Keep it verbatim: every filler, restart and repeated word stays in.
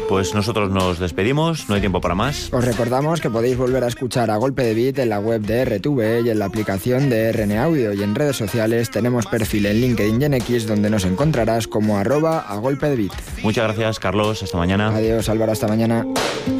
pues nosotros nos despedimos, no hay tiempo para más. Os recordamos que podéis volver a escuchar A Golpe de Beat en la web de R T V y en la aplicación de R N Audio, y en redes sociales tenemos perfil en LinkedIn y en X donde nos encontrarás como arroba A Golpe de Beat. Muchas gracias, Carlos, hasta mañana. Adiós, Álvaro, hasta mañana.